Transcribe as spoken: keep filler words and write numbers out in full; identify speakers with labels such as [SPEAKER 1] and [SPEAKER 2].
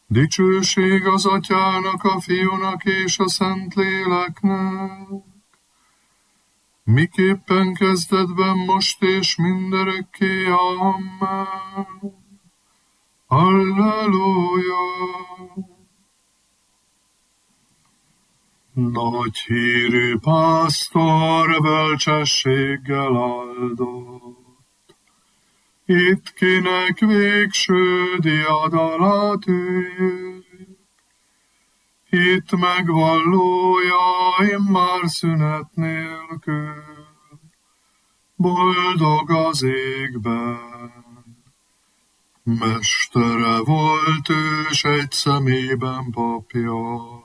[SPEAKER 1] Dicsőség az Atyának, a Fiúnak és a Szentléleknek, miképpen kezdetben, most és mindörökké. Amen. Halleluja! Nagy hírű pásztor bölcsességgel áldott, itt kinek végső diadalát üljük, itt megvallója immár szünet nélkül, boldog az égben. Mestere volt ő, s egy szemében papja,